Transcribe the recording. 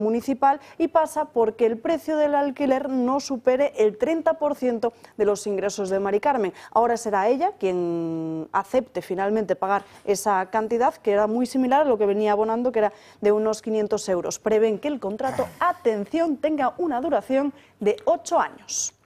municipal y pasa porque el precio del alquiler no supere el 30% de los ingresos de Mari Carmen. Ahora será ella quien acepte finalmente pagar esa cantidad, que era muy similar a lo que venía abonando, que era de unos 500 euros. Prevén que el contrato, atención, tenga una duración de 8 años.